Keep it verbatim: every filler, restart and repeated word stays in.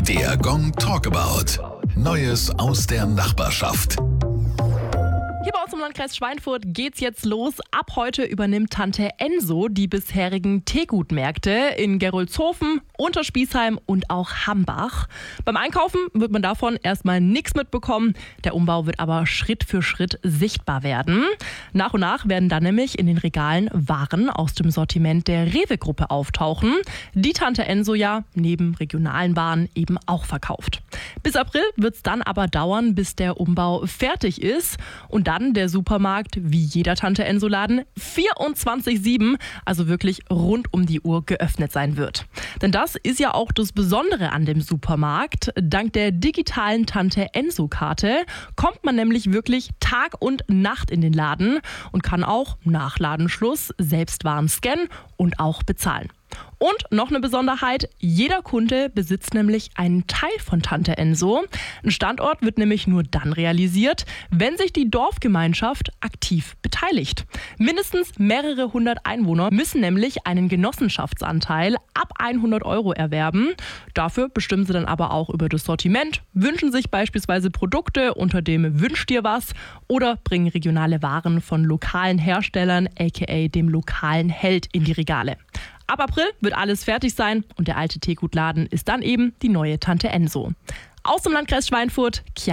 Der Gong Talkabout. Neues aus der Nachbarschaft. Hier bei uns im Landkreis Schweinfurt geht's jetzt los. Ab heute übernimmt Tante Enso die bisherigen Teegutmärkte in Gerolzhofen, Unterspießheim und auch Hambach. Beim Einkaufen wird man davon erstmal nichts mitbekommen. Der Umbau wird aber Schritt für Schritt sichtbar werden. Nach und nach werden dann nämlich in den Regalen Waren aus dem Sortiment der Rewe-Gruppe auftauchen, die Tante Enso ja neben regionalen Waren eben auch verkauft. Bis April wird's dann aber dauern, bis der Umbau fertig ist und dann der Supermarkt, wie jeder Tante Enso Laden, vierundzwanzig sieben, also wirklich rund um die Uhr geöffnet sein wird. Denn das ist ja auch das Besondere an dem Supermarkt. Dank der digitalen Tante Enso Karte kommt man nämlich wirklich Tag und Nacht in den Laden und kann auch nach Ladenschluss selbst Waren scannen und auch bezahlen. Und noch eine Besonderheit, jeder Kunde besitzt nämlich einen Teil von Tante Enso. Ein Standort wird nämlich nur dann realisiert, wenn sich die Dorfgemeinschaft aktiv beteiligt. Mindestens mehrere hundert Einwohner müssen nämlich einen Genossenschaftsanteil ab hundert Euro erwerben. Dafür bestimmen sie dann aber auch über das Sortiment, wünschen sich beispielsweise Produkte unter dem Wünsch dir was oder bringen regionale Waren von lokalen Herstellern, aka dem lokalen Held, in die Regale. Ab April wird alles fertig sein und der alte Teegutladen ist dann eben die neue Tante Enso. Aus dem Landkreis Schweinfurt, Chiara